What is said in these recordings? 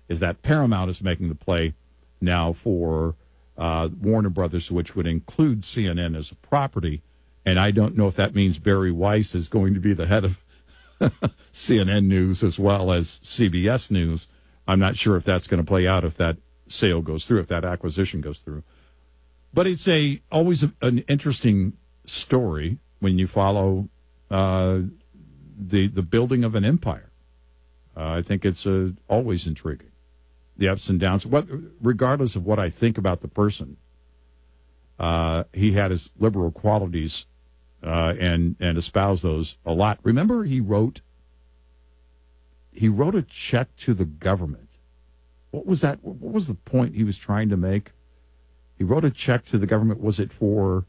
is that Paramount is making the play now for Warner Brothers, which would include CNN as a property. And I don't know if that means Barry Weiss is going to be the head of CNN News as well as CBS News. I'm not sure if that's going to play out, if that sale goes through, if that acquisition goes through. But it's always an interesting story when you follow the building of an empire. I think it's always intriguing, the ups and downs. Regardless of what I think about the person, he had his liberal qualities and espoused those a lot. Remember, he wrote a check to the government. What was that? What was the point he was trying to make? He wrote a check to the government. Was it for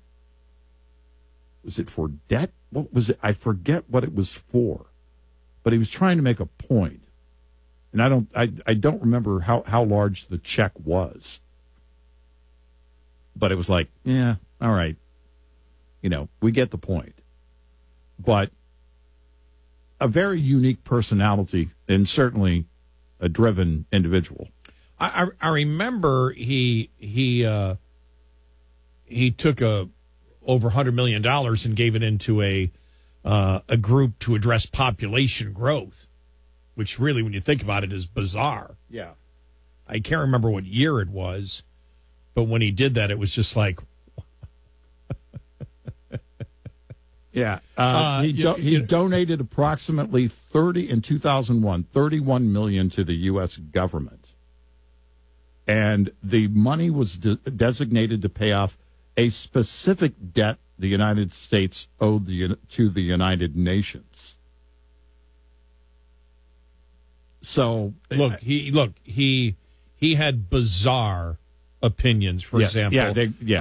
debt? What was it? I forget what it was for, but he was trying to make a point. And I don't remember how large the check was, but it was like, yeah, all right. We get the point. But a very unique personality and certainly a driven individual. I remember he took over $100 million and gave it into a group to address population growth, which really, when you think about it, is bizarre. Yeah. I can't remember what year it was, but when he did that, it was just like, yeah. He donated approximately in 2001, $31 million to the U.S. government. And the money was designated to pay off a specific debt the United States owed to the United Nations. So he had bizarre opinions. For example,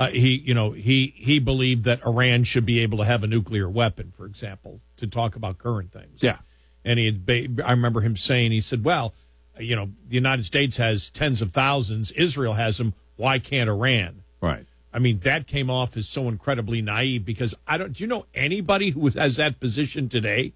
he believed that Iran should be able to have a nuclear weapon, for example, to talk about current things. Yeah, and I remember him saying, he said, "Well, the United States has tens of thousands. Israel has them. Why can't Iran?" Right. I mean, that came off as so incredibly naive because do you know anybody who has that position today?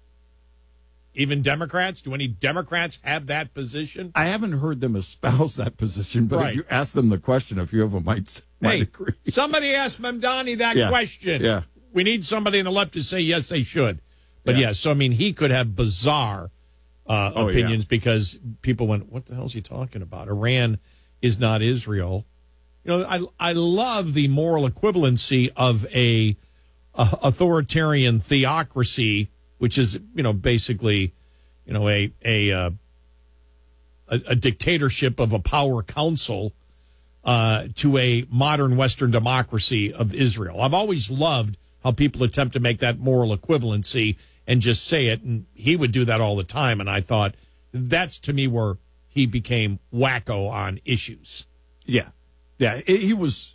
Even Democrats? Do any Democrats have that position? I haven't heard them espouse that position, but If you ask them the question, a few of them might agree. Somebody asked Mamdani that question. Yeah. We need somebody on the left to say, yes, they should. But, so, I mean, he could have bizarre opinions because people went, what the hell is he talking about? Iran is not Israel. I love the moral equivalency of a authoritarian theocracy, which is, basically, a dictatorship of a power council to a modern Western democracy of Israel. I've always loved how people attempt to make that moral equivalency and just say it, and he would do that all the time, and I thought that's, to me, where he became wacko on issues. Yeah. Yeah, he was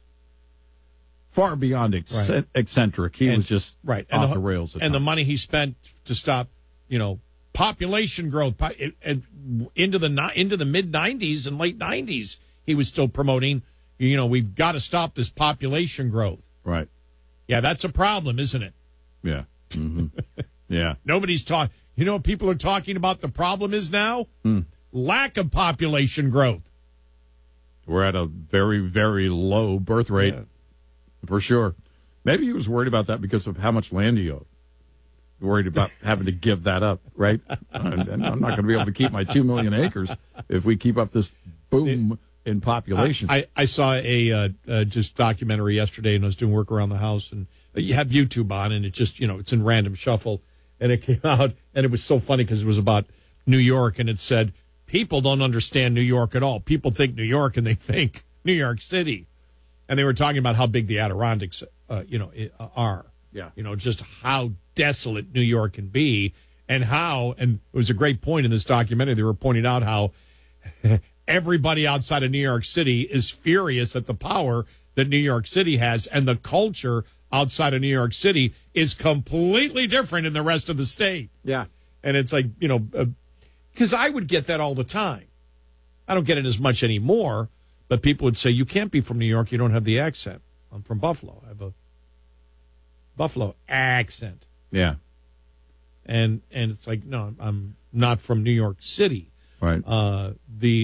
far beyond eccentric. He was just off the rails. And the money he spent to stop, population growth into the mid 90s and late 90s, he was still promoting. We've got to stop this population growth. Right. Yeah, that's a problem, isn't it? Yeah. Mm-hmm. Yeah. Nobody's talking. What people are talking about the problem is now? Lack of population growth. We're at a very, very low birth rate, for sure. Maybe he was worried about that because of how much land he owed. Worried about having to give that up, right? And I'm not going to be able to keep my 2 million acres if we keep up this boom in population. I saw a just documentary yesterday, and I was doing work around the house, and you have YouTube on, and it just, it's in random shuffle, and it came out, and it was so funny because it was about New York, and it said, people don't understand New York at all. People think New York, and they think New York City. And they were talking about how big the Adirondacks, are. Yeah. Just how desolate New York can be, and it was a great point in this documentary. They were pointing out how everybody outside of New York City is furious at the power that New York City has, and the culture outside of New York City is completely different in the rest of the state. Yeah. And it's like, because I would get that all the time. I don't get it as much anymore, but people would say, you can't be from New York, you don't have the accent. I'm from Buffalo. I have a Buffalo accent. Yeah. And it's like, no, I'm not from New York City. Right. The